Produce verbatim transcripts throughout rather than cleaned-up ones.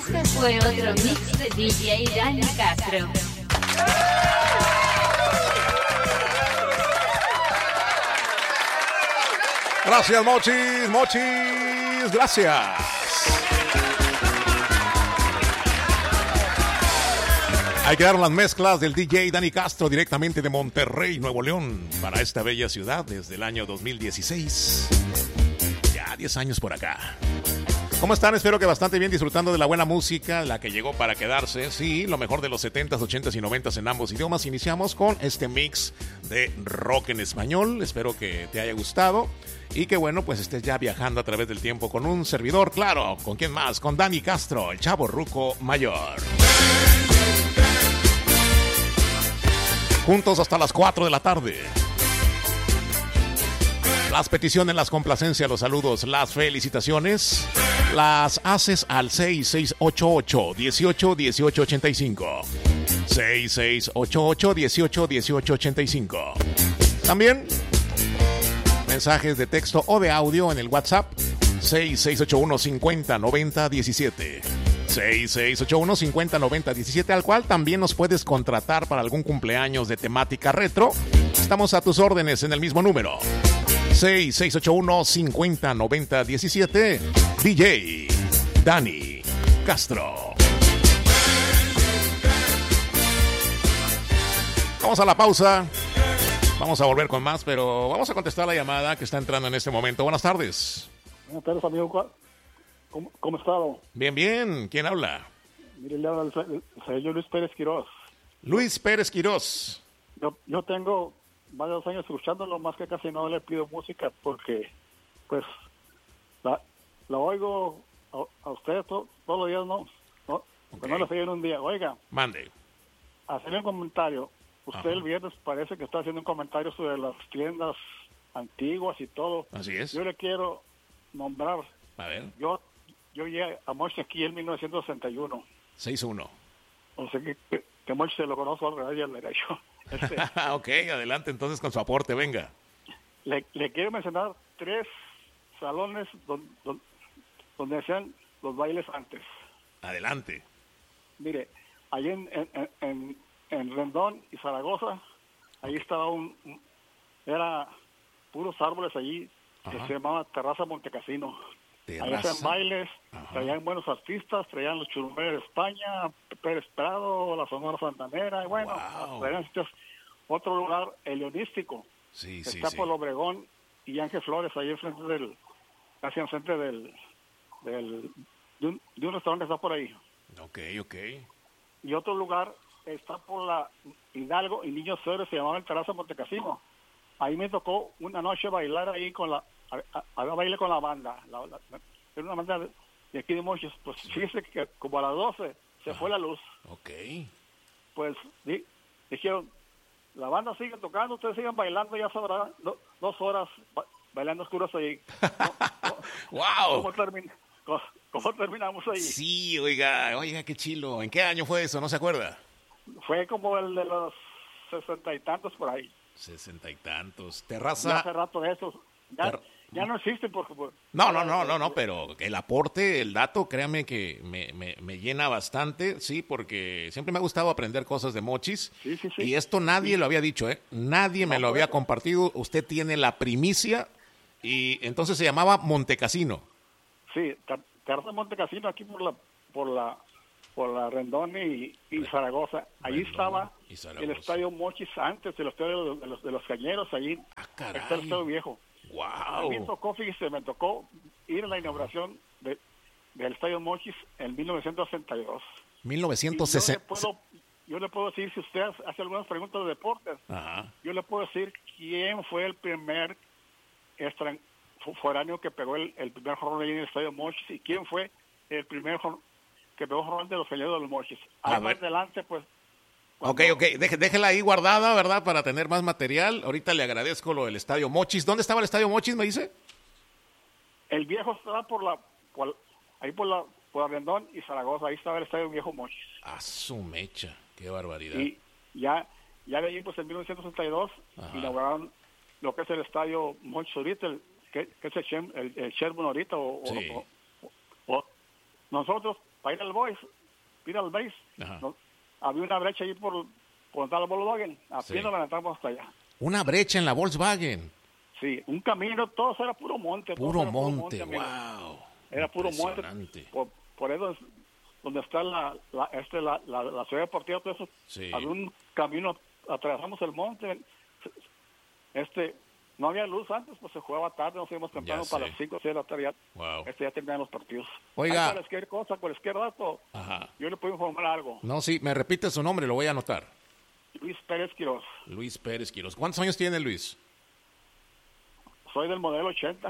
Este fue otro mix de D J Dani Castro. Gracias, Mochis, Mochis, gracias. Ahí quedaron las mezclas del D J Dani Castro directamente de Monterrey, Nuevo León, para esta bella ciudad desde el año dos mil dieciséis. Ya diez años por acá. ¿Cómo están? Espero que bastante bien, disfrutando de la buena música, la que llegó para quedarse. Sí, lo mejor de los setentas, ochentas y noventas en ambos idiomas. Iniciamos con este mix de rock en español. Espero que te haya gustado y que, bueno, pues estés ya viajando a través del tiempo con un servidor, claro. ¿Con quién más? Con Dani Castro, el chavo ruco mayor. Juntos hasta las cuatro de la tarde. Las peticiones, las complacencias, los saludos, las felicitaciones, las haces al seis seis ocho ocho, dieciocho, dieciocho ochenta y cinco. seis seis ocho ocho, dieciocho, dieciocho ochenta y cinco. También mensajes de texto o de audio en el WhatsApp seis seis ocho uno, cincuenta, noventa, diecisiete. seis seis ocho uno, cincuenta, noventa, diecisiete, al cual también nos puedes contratar para algún cumpleaños de temática retro. Estamos a tus órdenes en el mismo número. seis seis ocho uno, cincuenta, noventa, diecisiete. D J Dani Castro. Vamos a la pausa. Vamos a volver con más, pero vamos a contestar la llamada que está entrando en este momento. Buenas tardes. Buenas tardes, amigo. ¿Cómo, cómo está? Bien, bien. ¿Quién habla? Mire, le habla el, el señor Luis Pérez Quirós. Luis Pérez Quirós. Yo, yo tengo varios años escuchándolo, más que casi no le pido música porque, pues, la, la oigo a, a usted to, todos los días, no, no, okay. No le fui en un día. Oiga, mande. Hacerle un comentario. Usted Ajá. El viernes parece que está haciendo un comentario sobre las tiendas antiguas y todo. Así es. Yo le quiero nombrar. A ver. Yo, yo llegué a Moch aquí en mil novecientos sesenta y uno. seis uno. O sea que, que, que Moch se lo conozco al revés y al derecho. Este, ok, adelante entonces con su aporte, venga. Le, le quiero mencionar tres salones donde, donde, donde hacían los bailes antes. Adelante. Mire, ahí en, en, en, en Rendón y Zaragoza, ahí estaba un, un era puros árboles allí, que Ajá. se llamaba Terraza Montecasino. Terraza. Ahí hacían bailes, Ajá. traían buenos artistas, traían los Churumbeles de España, Pérez Prado, la Sonora Santanera, y bueno, wow. traían sitios. Otro lugar, el Leonístico, sí, está sí, por sí. Obregón y Ángel Flores, ahí enfrente del, casi enfrente del, del de, un, de un restaurante que está por ahí. Ok, ok. Y otro lugar está por la Hidalgo y Niños Suárez, se llamaba el Terraza Montecasino. Ahí me tocó una noche bailar ahí con la, había baile con la banda, la, la, era una banda de, de aquí de Mochis. Pues sí. Fíjese que como a las doce se Ajá. fue la luz. Ok. Pues di, dijeron, la banda sigue tocando, ustedes sigan bailando, ya sabrá, do, dos horas ba, bailando oscuras ahí. ¿No? ¿No? ¡Wow! ¿Cómo, termin, cómo, ¿Cómo terminamos ahí? Sí, oiga, oiga, qué chilo. ¿En qué año fue eso? ¿No se acuerda? Fue como el de los sesenta y tantos por ahí. Sesenta y tantos. Terraza. Ya hace rato de esos. Ya, Ter... ya no existen porque... No, no, no, no, no, pero el aporte, el dato, créame que me, me, me llena bastante, sí, porque siempre me ha gustado aprender cosas de Mochis. Sí, sí, sí. Y esto nadie sí. lo había dicho, ¿eh? Nadie me no, lo había compartido. Usted tiene la primicia y entonces se llamaba Montecasino. Sí, Terraza Montecasino aquí por la por la por la Rendón y, y Zaragoza. Allí estaba el estadio Mochis antes, el estadio de los, de los Cañeros, allí ah, está el estadio viejo. Wow. A mí me tocó, fíjese, me tocó ir a la inauguración de, del estadio Mochis en mil novecientos sesenta y dos. mil novecientos sesenta. Yo le puedo, yo le puedo decir, si usted hace algunas preguntas de deportes, Ajá. yo le puedo decir quién fue el primer extran, foráneo que pegó el, el primer jorrón ahí en el estadio Mochis y quién fue el primer jorrón que pegó jorrón de los Cañeros de los Mochis. Ahí más adelante, pues... Cuando... Ok, ok, Deje, déjela ahí guardada, ¿verdad? Para tener más material. Ahorita le agradezco lo del estadio Mochis. ¿Dónde estaba el estadio Mochis, me dice? El viejo estaba por la... Por, ahí por la... Por Arrendón y Zaragoza. Ahí estaba el estadio viejo Mochis. A su mecha. Qué barbaridad. Y ya, ya de ahí, pues en mil novecientos sesenta y dos, Ajá. inauguraron lo que es el estadio Mochis ahorita, el, que, que es el, el, el Sherman ahorita. O, sí. o, o, o nosotros para ir al boys, ir al base, no, había una brecha ahí por, por donde está el Volkswagen, apenas sí. la aventamos hasta allá. Una brecha en la Volkswagen. Sí, un camino, todo era puro monte. Puro era monte, puro monte wow. Era puro monte. Por, por eso es donde está la, la, este, la, la, la ciudad deportiva, todo eso. Sí. Había un camino, atravesamos el monte. Este, no había luz antes, pues se jugaba tarde, nos fuimos temprano para las cinco o seis de la tarde. Ya, wow. este, ya terminaban los partidos. Oiga. Hay cualquier cosa, cualquier dato, Ajá. yo le puedo informar algo. No, sí, me repite su nombre, lo voy a anotar. Luis Pérez Quiroz. Luis Pérez Quiroz. ¿Cuántos años tiene Luis? Soy del modelo ochenta.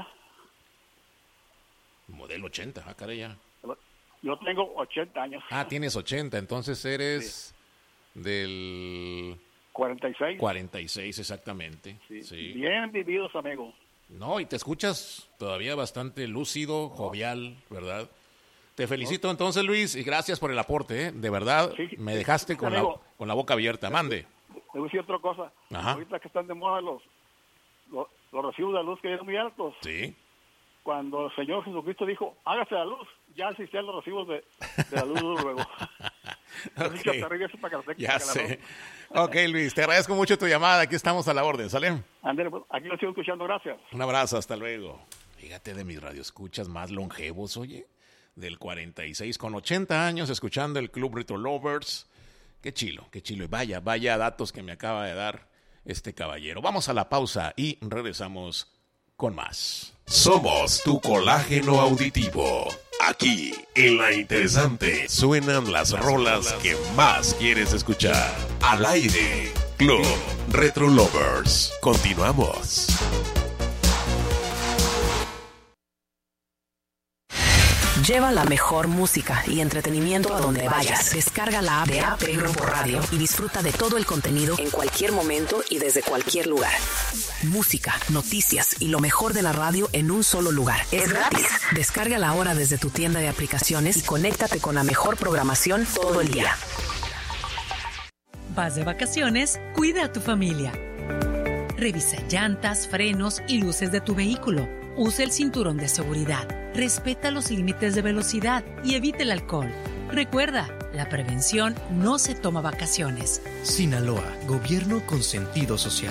Modelo ochenta, ah, caray, ya. Yo tengo ochenta años. Ah, tienes ochenta, entonces eres sí. del... cuarenta y seis. cuarenta y seis, exactamente. Sí. Sí. Bien vividos, amigo. No, y te escuchas todavía bastante lúcido, jovial, ¿verdad? Te felicito entonces, Luis, y gracias por el aporte, ¿eh? De verdad, sí, me dejaste sí, con, la, con la boca abierta. Mande. Te voy a decir otra cosa. Ajá. Ahorita que están de moda los, los, los recibos de luz que eran muy altos. Sí. Cuando el Señor Jesucristo dijo, hágase la luz, ya existían los recibos de, de la luz luego. Okay. Para que ya sé. Ok, Luis, te agradezco mucho tu llamada. Aquí estamos a la orden, ¿sale? André, aquí lo sigo escuchando, gracias. Un abrazo, hasta luego. Fíjate de mis radioescuchas más longevos, oye. Del cuarenta y seis con ochenta años, escuchando el Club Retro Lovers. Qué chilo, qué chilo. Y vaya, vaya datos que me acaba de dar este caballero. Vamos a la pausa y regresamos con más. Somos tu colágeno auditivo. Aquí, en La Interesante, suenan las rolas que más quieres escuchar. Al aire, Club Retro Lovers. Continuamos. Lleva la mejor música y entretenimiento a donde vayas. Descarga la app de A P Grupo Radio y disfruta de todo el contenido en cualquier momento y desde cualquier lugar. Música, noticias y lo mejor de la radio en un solo lugar. Es gratis. Descárgala ahora desde tu tienda de aplicaciones y conéctate con la mejor programación todo el día. Vas de vacaciones, cuida a tu familia. Revisa llantas, frenos y luces de tu vehículo. Usa el cinturón de seguridad. Respeta los límites de velocidad y evita el alcohol. Recuerda, la prevención no se toma vacaciones. Sinaloa, gobierno con sentido social.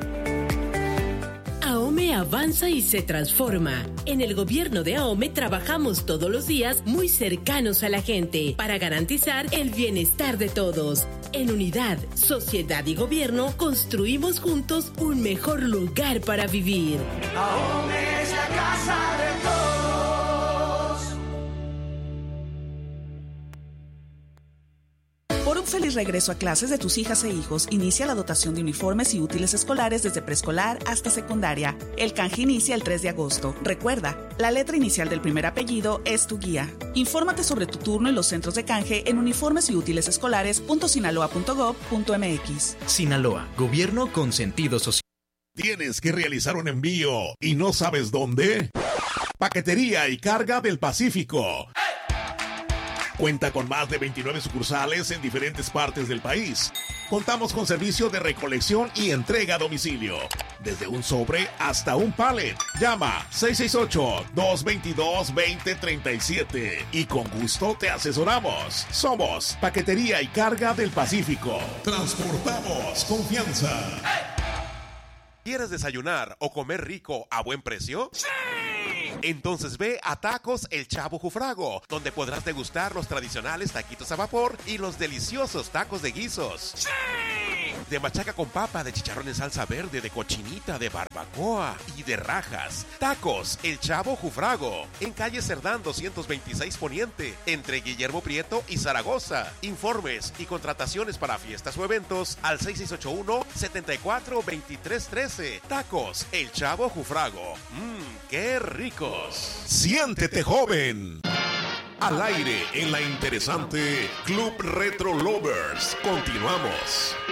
AOME avanza y se transforma. En el gobierno de AOME trabajamos todos los días muy cercanos a la gente para garantizar el bienestar de todos. En unidad, sociedad y gobierno construimos juntos un mejor lugar para vivir. AOME es la casa de todos. Por un feliz regreso a clases de tus hijas e hijos, inicia la dotación de uniformes y útiles escolares desde preescolar hasta secundaria. El canje inicia el tres de agosto. Recuerda, la letra inicial del primer apellido es tu guía. Infórmate sobre tu turno y los centros de canje en uniformes y útiles escolares punto sinaloa punto gob punto mx. Sinaloa, gobierno con sentido social. ¿Tienes que realizar un envío y no sabes dónde? Paquetería y Carga del Pacífico. Cuenta con más de veintinueve sucursales en diferentes partes del país. Contamos con servicio de recolección y entrega a domicilio. Desde un sobre hasta un pallet. Llama seis seis ocho, dos dos dos, dos cero tres siete y con gusto te asesoramos. Somos Paquetería y Carga del Pacífico. Transportamos confianza. ¿Quieres desayunar o comer rico a buen precio? ¡Sí! Entonces ve a Tacos El Chavo Jufrago, donde podrás degustar los tradicionales taquitos a vapor y los deliciosos tacos de guisos. ¡Sí! De machaca con papa, de chicharrón en salsa verde, de cochinita, de barbacoa y de rajas. Tacos El Chavo Jufrago, en calle Cerdán doscientos veintiséis Poniente, entre Guillermo Prieto y Zaragoza. Informes y contrataciones para fiestas o eventos al seis seis ocho uno, siete cuatro, dos tres uno tres. Tacos El Chavo Jufrago. Mmm, qué ricos. Siéntete joven. Al aire en La Interesante Club Retro Lovers. Continuamos.